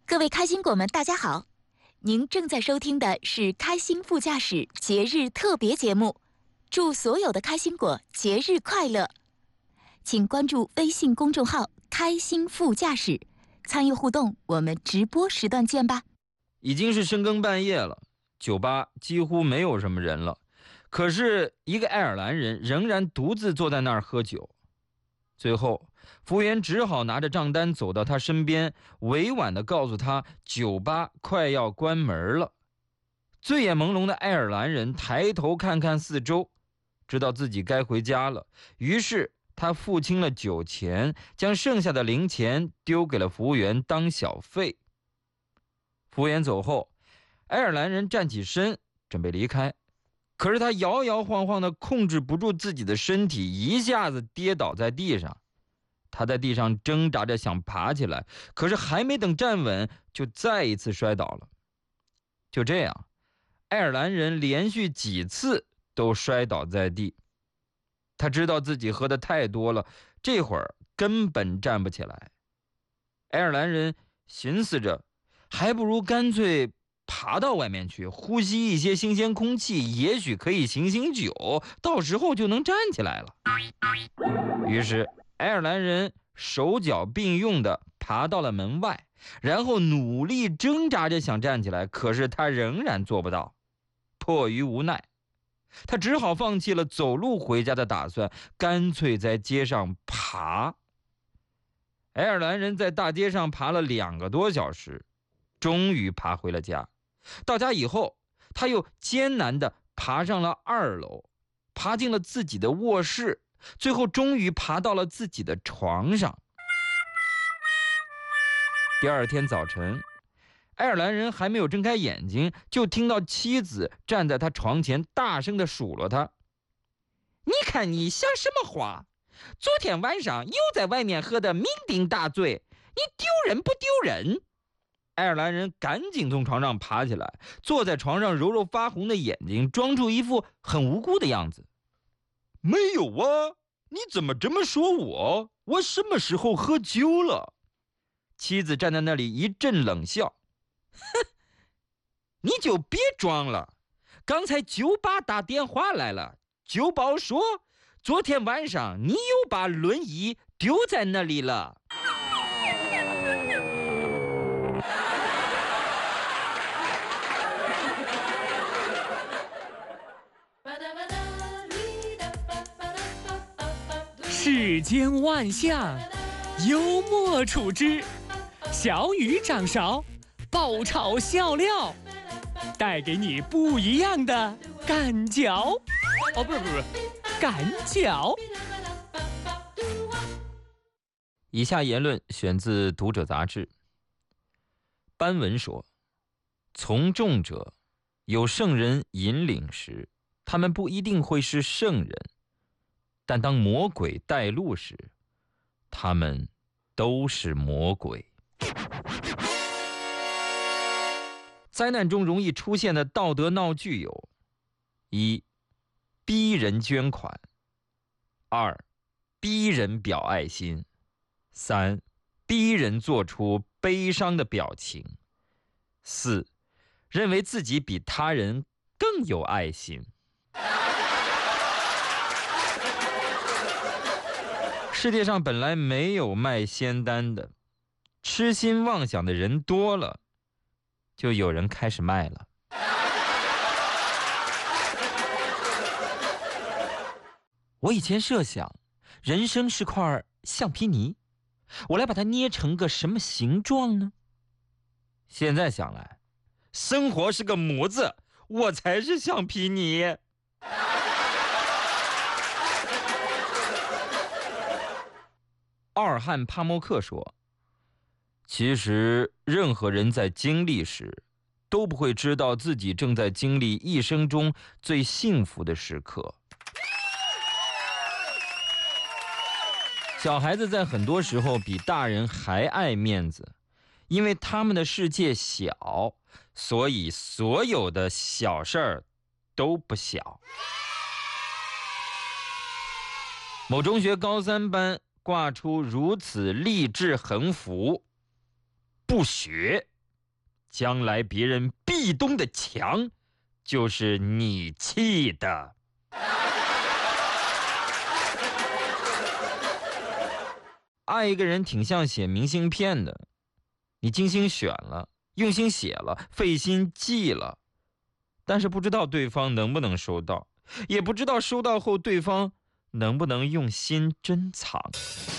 各位开心果们，大家好！您正在收听的是开心副驾驶节日特别节目，祝所有的开心果节日快乐！请关注微信公众号“开心副驾驶”，参与互动。我们直播时段见吧。 已经是深更半夜了，酒吧几乎没有什么人了，可是一个爱尔兰人仍然独自坐在那儿喝酒。最后服务员只好拿着账单走到他身边，委婉地告诉他酒吧快要关门了。醉眼朦胧的爱尔兰人抬头看看四周，知道自己该回家了，于是他付清了酒钱，将剩下的零钱丢给了服务员当小费。服务员走后，爱尔兰人站起身准备离开，可是他摇摇晃晃地控制不住自己的身体，一下子跌倒在地上。他在地上挣扎着想爬起来，可是还没等站稳，就再一次摔倒了。就这样，爱尔兰人连续几次都摔倒在地。他知道自己喝得太多了，这会儿根本站不起来。爱尔兰人寻思着，还不如干脆爬到外面去，呼吸一些新鲜空气，也许可以醒醒酒，到时候就能站起来了。于是爱尔兰人手脚并用地爬到了门外，然后努力挣扎着想站起来，可是他仍然做不到。迫于无奈，他只好放弃了走路回家的打算，干脆在街上爬。爱尔兰人在大街上爬了2个多小时，终于爬回了家。到家以后，他又艰难地爬上了2楼，爬进了自己的卧室，最后终于爬到了自己的床上。第二天早晨，爱尔兰人还没有睁开眼睛，就听到妻子站在他床前大声地数落他：“你看你像什么话？昨天晚上又在外面喝得酩酊大醉，你丢人不丢人？”爱尔兰人赶紧从床上爬起来，坐在床上揉揉发红的眼睛，装出一副很无辜的样子。“没有啊，你怎么这么说我？我什么时候喝酒了？”妻子站在那里一阵冷笑：“哼，你就别装了。刚才酒吧打电话来了，酒保说昨天晚上你又把轮椅丢在那里了。” 世间万象，幽默处之，小雨掌勺，爆炒笑料，带给你不一样的感觉。不是，感觉。 以下言论选自《读者》杂志。班文说：“从众者有圣人引领时，他们不一定会是圣人。但当魔鬼带路时，他们都是魔鬼。”灾难中容易出现的道德闹剧有：1. 逼人捐款； 2. 逼人表爱心； 3. 逼人做出悲伤的表情； 4. 认为自己比他人更有爱心。世界上本来没有卖仙丹的，痴心妄想的人多了，就有人开始卖了。我以前设想，人生是块橡皮泥，我来把它捏成个什么形状呢？现在想来，生活是个模子，我才是橡皮泥。奥尔汉·帕默克说：“其实任何人在经历时，都不会知道自己正在经历一生中最幸福的时刻。”小孩子在很多时候比大人还爱面子，因为他们的世界小，所以所有的小事儿都不小。某中学高3班挂出如此励志横幅：“不学将来别人壁咚的墙，就是你砌的。爱一个人挺像写明信片的，你精心选了，用心写了，费心记了，但是不知道对方能不能收到，也不知道收到后对方能不能用心珍藏。